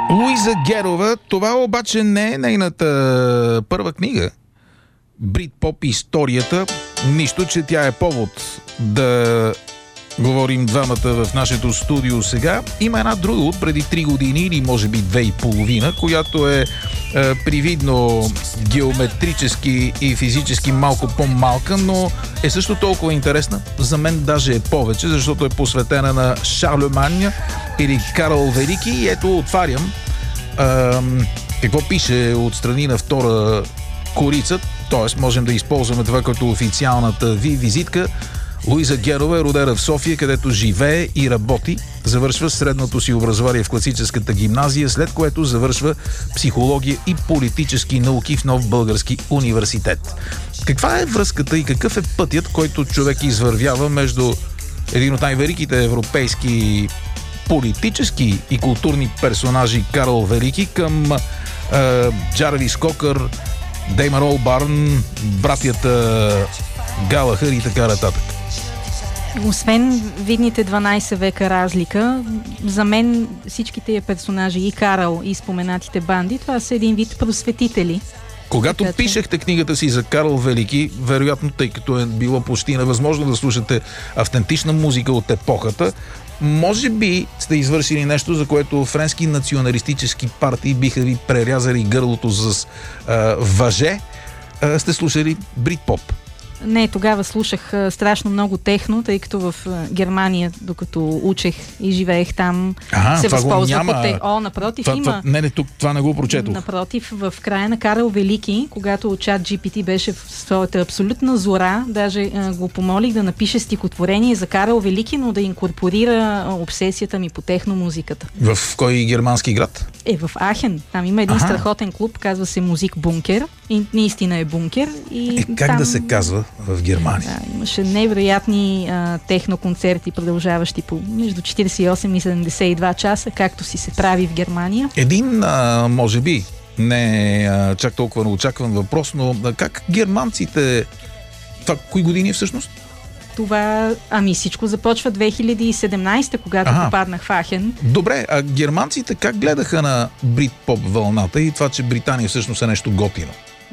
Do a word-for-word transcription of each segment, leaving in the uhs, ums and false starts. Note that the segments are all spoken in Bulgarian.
Луиза Герова, това обаче не е нейната първа книга. Брит-поп историята. Нищо, че тя е повод да говорим двамата в нашето студио сега. Има една друга от преди три години или може би две и половина, която е, е привидно геометрически и физически малко по-малка, но е също толкова интересна. За мен даже е повече, защото е посветена на Шарлемань или Карл Велики. И ето отварям е, какво пише отстрани на втора корица, т.е. можем да използваме това като официалната ви визитка. Луиза Герова е родена в София, където живее и работи. Завършва средното си образование в класическата гимназия, след което завършва психология и политически науки в Нов български университет. Каква е връзката и какъв е пътят, който човек извървява между един от най-великите европейски политически и културни персонажи Карл Велики към е, Джарвис Кокър, Деймън Олбарн, братята Галахър и така нататък? Освен видните дванайсет века разлика, за мен всичките тия персонажи, и Карл, и споменатите банди, това са един вид просветители. Когато така, пишехте книгата си за Карл Велики, вероятно, тъй като е било почти невъзможно да слушате автентична музика от епохата, може би сте извършили нещо, за което френски националистически партии биха ви прерязали гърлото с а, въже. А, сте слушали брит-поп. Не, тогава слушах а, страшно много техно, тъй като в а, Германия, докато учех и живеех там, ага, се възползвах няма... от те. О, напротив, това, има... Това, не, не, тук това не го прочетох. Напротив, в края на Карл Велики, когато чат джи пи ти беше в своята абсолютна зора, даже а, го помолих да напише стихотворение за Карл Велики, но да инкорпорира а, обсесията ми по техномузиката. В кой германски град? Е, в Ахен. Там има един Аха. страхотен клуб, казва се Музик Бункер. И наистина е бункер. И е, как там... да се казва в Германия? Да, имаше невероятни а, техноконцерти, продължаващи по между четирийсет и осем и седемдесет и два часа, както си се прави в Германия. Един, а, може би, не а, чак толкова неочакван въпрос, но а, как германците... Това кои години всъщност? Това, ами всичко започва две хиляди и седемнайсета, когато ага. попаднах в Ахен. Добре, а германците как гледаха на брит-поп вълната и това, че Британия всъщност е нещо готино?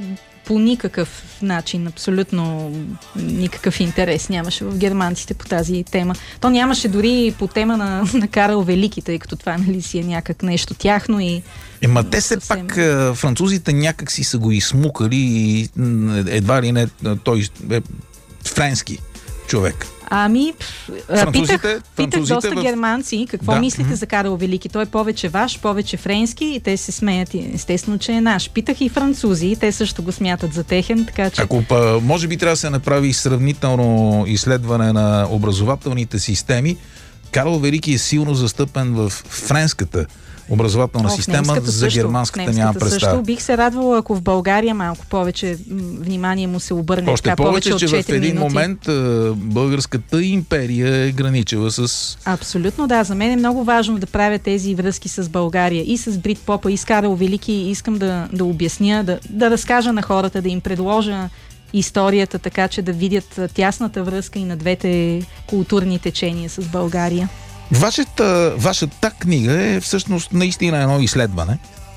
По никакъв начин, абсолютно никакъв интерес нямаше в германците по тази тема. То нямаше дори по тема на, на Карл Велики, тъй като това нали си е някак нещо тяхно и... Ема те все съвсем... пак французите някак си са го изсмукали и едва ли не той е френски човек. Ами, французите, питах, питах доста в... германци какво да. мислите mm-hmm. за Карл Велики. Той е повече ваш, повече френски и те се смеят естествено, че е наш. Питах и французи и те също го смятат за техен, така че... Ако па, може би трябва да се направи сравнително изследване на образователните системи, Карл Велики е силно застъпен в френската образователна О, система, за също, германската няма представа. Също бих се радвала, ако в България малко повече внимание му се обърне. Още така, повече, повече че от в един минути. момент българската империя е граничила с... Абсолютно, да. За мен е много важно да правя тези връзки с България и с брит-попа, и с Карл Велики. Искам да, да обясня, да, да разкажа на хората, да им предложа историята, така че да видят тясната връзка и на двете културни течения с България. Вашата, вашата книга е всъщност наистина едно изследване,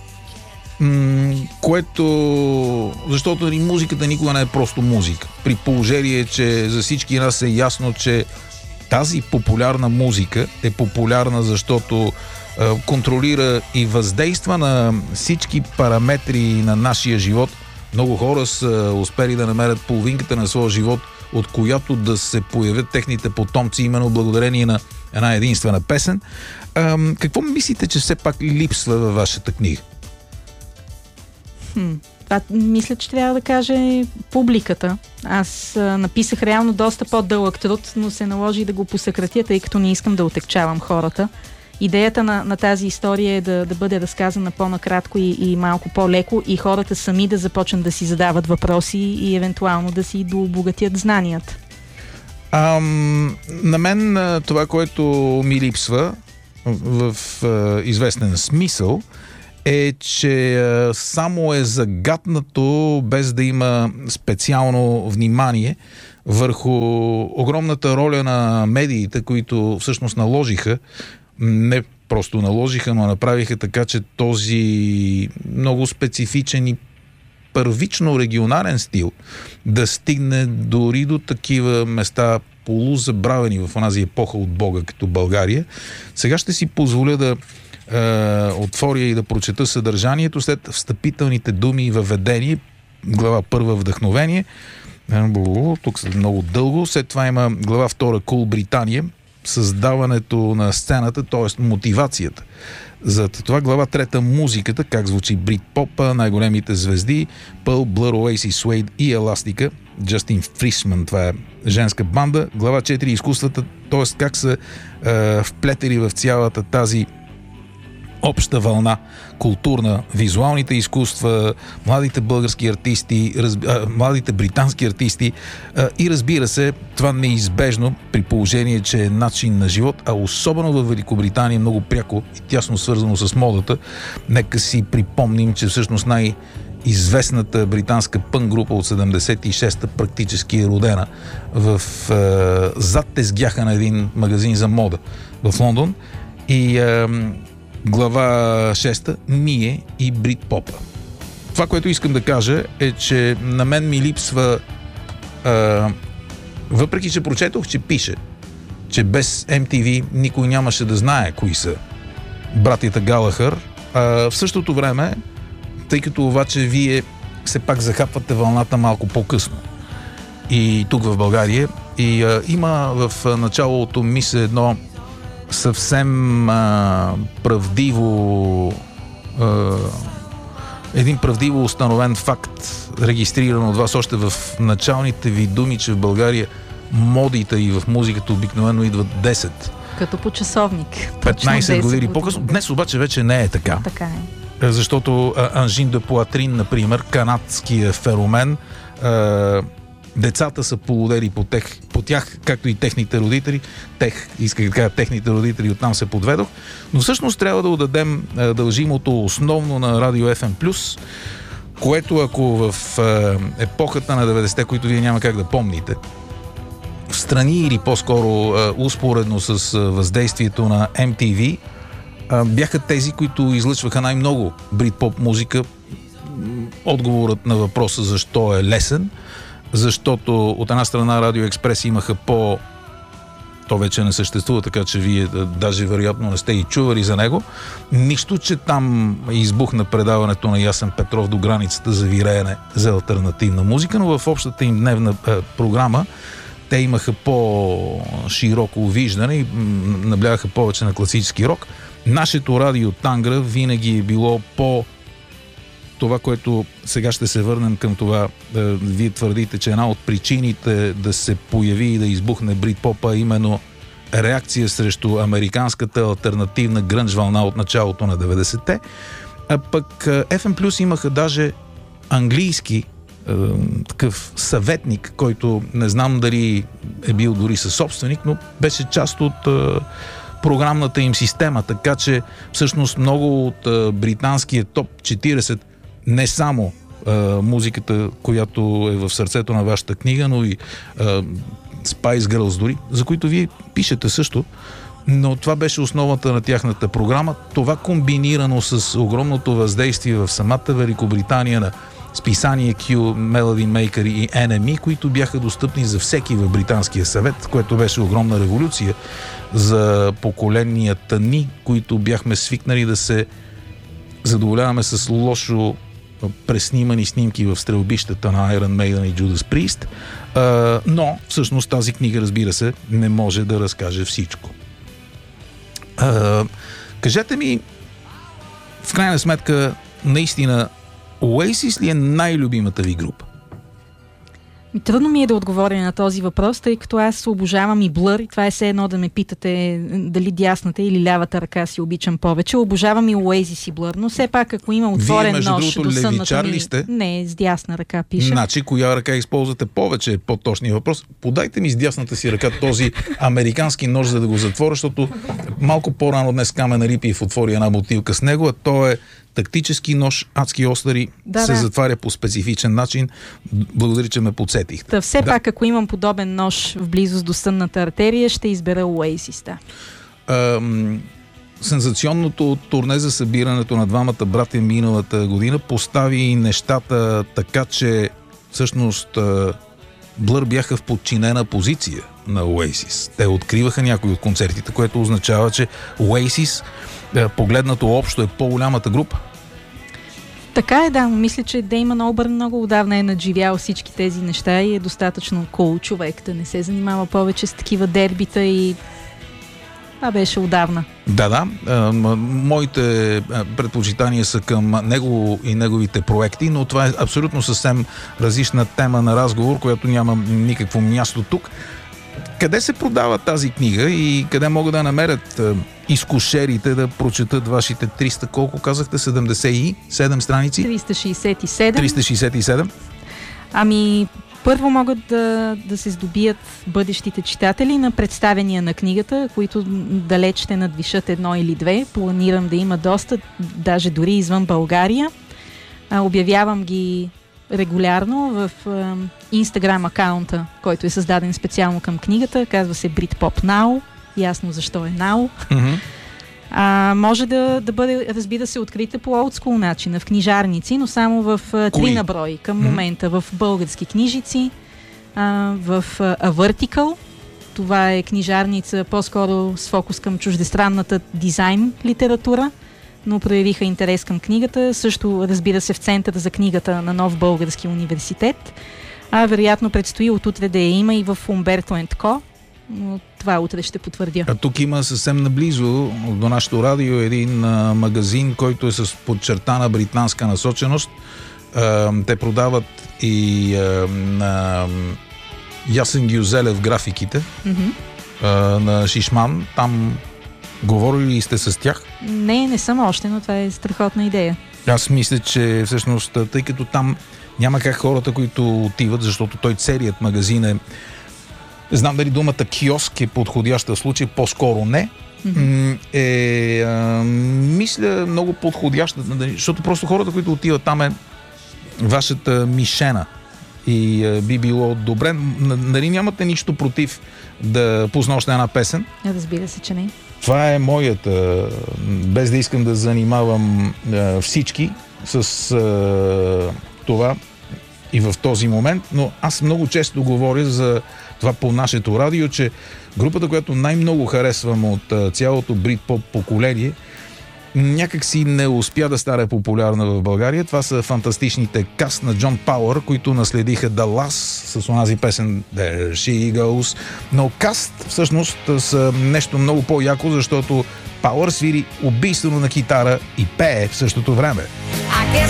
м- което, защото и музиката никога не е просто музика. При положение, че за всички нас е ясно, че тази популярна музика е популярна, защото е, контролира и въздейства на всички параметри на нашия живот. Много хора са успели да намерят половинката на своя живот, от която да се появят техните потомци, именно благодарение на една единствена песен. А, какво мислите, че все пак липсва във вашата книга? Хм, това мисля, че трябва да каже публиката. Аз а, написах реално доста по-дълъг труд, но се наложи да го посъкратя, тъй като не искам да отекчавам хората. Идеята на, на тази история е да, да бъде разказана по-накратко и, и малко по-леко и хората сами да започнат да си задават въпроси и евентуално да си дообогатят знанията. Ам, на мен това, което ми липсва в, в а, известен смисъл е, че а, само е загатнато, без да има специално внимание върху огромната роля на медиите, които всъщност наложиха не просто наложиха, но направиха така, че този много специфичен и първично регионален стил да стигне дори до такива места полузабравени в онази епоха от Бога, като България. Сега ще си позволя да е, отворя и да прочета съдържанието след встъпителните думи и въведение. Глава първа вдъхновение. Тук са много дълго. След това има глава втора Кул Британия. Създаването на сцената, т.е. мотивацията. За това глава трета музиката, как звучи брит попа, най-големите звезди, Пъл, Блър, Оейси, Суейд и Еластика, Джастин Фрисман, това е женска банда. Глава четири изкуствата, т.е. как са е, вплетели в цялата тази обща вълна, културна, визуалните изкуства, младите български артисти, раз, а, младите британски артисти а, и разбира се, това неизбежно при положение, че е начин на живот, а особено в Великобритания много пряко и тясно свързано с модата. Нека си припомним, че всъщност най- известната британска пънк група от седемдесет и шеста практически е родена в е, зад тезгяха на един магазин за мода в Лондон и е, глава шеста ние и брит попа. Това, което искам да кажа е, че на мен ми липсва е, въпреки, че прочетох, че пише, че без Ем Ти Ви никой нямаше да знае кои са братята Галахър. А, в същото време, тъй като обаче вие все пак захапвате вълната малко по-късно и тук в България и а, има в началото мисля едно съвсем а, правдиво а, един правдиво установен факт, регистриран от вас още в началните ви думи, че в България модите и в музиката обикновено идват десет. Като по часовник. петнайсет години по-късно. Днес обаче вече не е така. Така е. Защото Анжин де Пуатрин, например, канадския феномен, а, децата са полудели по, тех, по тях, както и техните родители. Тех, исках да кажа, техните родители, оттам се подведох. Но всъщност трябва да отдадем а, дължимото основно на Радио Еф Ем плюс, което ако в а, епохата на деветдесетте, които вие няма как да помните, в страни или по-скоро а, успоредно с а, въздействието на Ем Ти Ви, а, бяха тези, които излъчваха най-много брит-поп музика. Отговорът на въпроса защо е лесен, защото от една страна Радио Експрес имаха по... То вече не съществува, така че вие даже вероятно не сте и чували за него. Нищо, че там избухна предаването на Ясен Петров до границата за виреене за алтернативна музика, но в общата им дневна е, програма те имаха по-широко виждане и наблягаха повече на класически рок. Нашето радио Тангра винаги е било по... Това, което сега ще се върнем към това, да, вие твърдите, че една от причините да се появи и да избухне брит-попа е именно реакция срещу американската алтернативна грънж вълна от началото на деветдесетте. А пък Еф Ем плюс имаха даже английски е, такъв съветник, който не знам дали е бил дори със собственик, но беше част от е, програмната им система, така че всъщност много от е, британския топ четирийсет, не само е, музиката, която е в сърцето на вашата книга, но и е, Spice Girls дори, за които вие пишете също, но това беше основата на тяхната програма. Това комбинирано с огромното въздействие в самата Великобритания на списание Q, Melody Maker и Ен Ем И, които бяха достъпни за всеки в Британския съвет, което беше огромна революция за поколенията ни, които бяхме свикнали да се задоволяваме с лошо преснимани снимки в стрелбищата на Iron Maiden и Judas Priest, а, но всъщност тази книга, разбира се, не може да разкаже всичко. А, кажете ми, в крайна сметка, наистина, Oasis ли е най-любимата ви група? Трудно ми е да отговоря на този въпрос, тъй като аз обожавам и Blur и това е все едно да ме питате дали дясната или лявата ръка си обичам повече. Обожавам и Oasis и Blur, но все пак ако има отворен Вие, нож до сънната ми... сте? Не, с дясна ръка пиша. Значи, коя ръка използвате повече е по-точният въпрос. Подайте ми с дясната си ръка този американски нож, за да го затворя, защото малко по-рано днес Камен Рипиев отвори една бутилка с него, а то е тактически нож, адски остари, да, се да. затваря по специфичен начин. Благодаря, че ме подсетихте. Та все да. пак, ако имам подобен нож в близост до сънната артерия, ще избера Oasis. Да. Ам, сензационното турне за събирането на двамата братя миналата година постави нещата така, че всъщност Blur бяха в подчинена позиция на Oasis. Те откриваха някои от концертите, което означава, че Oasis, погледнато общо, е по-голямата група. Така е, да, но мисля, че Деймън Олбърн много отдавна е надживял всички тези неща и е достатъчно cool човек, да не се занимава повече с такива дербита и това беше отдавна. Да, да. Моите предпочитания са към него и неговите проекти, но това е абсолютно съвсем различна тема на разговор, която няма никакво място тук. Къде се продава тази книга и къде могат да намерят изкушерите да прочетат вашите триста, колко казахте, седемдесет и седем страници? триста шейсет и седем. триста шейсет и седем? Ами, първо могат да, да се здобият бъдещите читатели на представения на книгата, които далеч ще надвишат едно или две. Планирам да има доста, даже дори извън България. А, обявявам ги регулярно в Инстаграм акаунта, който е създаден специално към книгата. Казва се Britpop Now. Ясно защо е Now. Mm-hmm. А, може да, да бъде, разбира се, открита по олдскул начина в книжарници, но само в а, три на брой към момента. Mm-hmm. В български книжици, а, в а, Vertical. Това е книжарница по-скоро с фокус към чуждестранната дизайн литература, но проявиха интерес към книгата. Също, разбира се, в Центъра за книгата на Нов български университет. А вероятно предстои от утре да я има и в Умберто енд Ко. Но това утре ще потвърдя. А тук има съвсем наблизо до нашото радио един а, магазин, който е с подчертана британска насоченост. А, те продават и а, на Ясен Гюзелев графиките, mm-hmm. а, на Шишман. Там говорили ли сте с тях? Не, не съм още, но това е страхотна идея. Аз мисля, че всъщност, тъй като там няма как хората, които отиват, защото той целият магазин е, знам дали думата киоск е подходяща в случай, по-скоро не, mm-hmm. е, а, мисля, много подходяща, защото просто хората, които отиват там, е вашата мишена и а, би било добре. Нали нямате нищо против да пусна още една песен? Разбира се, че не. Това е моята, без да искам да занимавам а, всички с а, това и в този момент, но аз много често говоря за това по нашето радио, че групата, която най-много харесвам от а, цялото бритпоп поколение, някак си не успя да стане популярна в България. Това са фантастичните Каст на Джон Пауър, които наследиха The Lass с онази песен There She Goes. Но Каст всъщност са нещо много по-яко, защото Пауър свири убийствено на китара и пее в същото време.